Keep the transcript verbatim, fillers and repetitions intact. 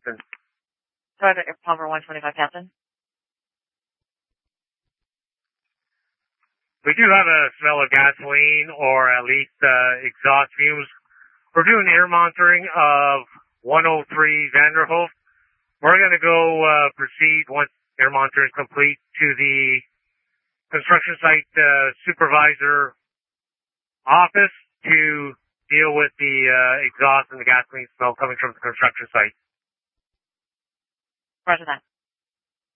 Captain. Toyota Palmer one twenty-five, Captain. We do have a smell of gasoline or at least uh, exhaust fumes. We're doing air monitoring of one oh three Vanderhoof. We're going to go uh, proceed once air monitoring is complete to the construction site uh, supervisor office to deal with the uh, exhaust and the gasoline smell coming from the construction site. Roger that.